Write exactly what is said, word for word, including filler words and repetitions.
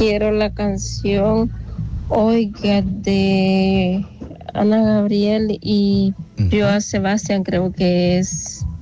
quiero la canción Oiga de Ana Gabriel y uh-huh. Joan Sebastián, creo que es.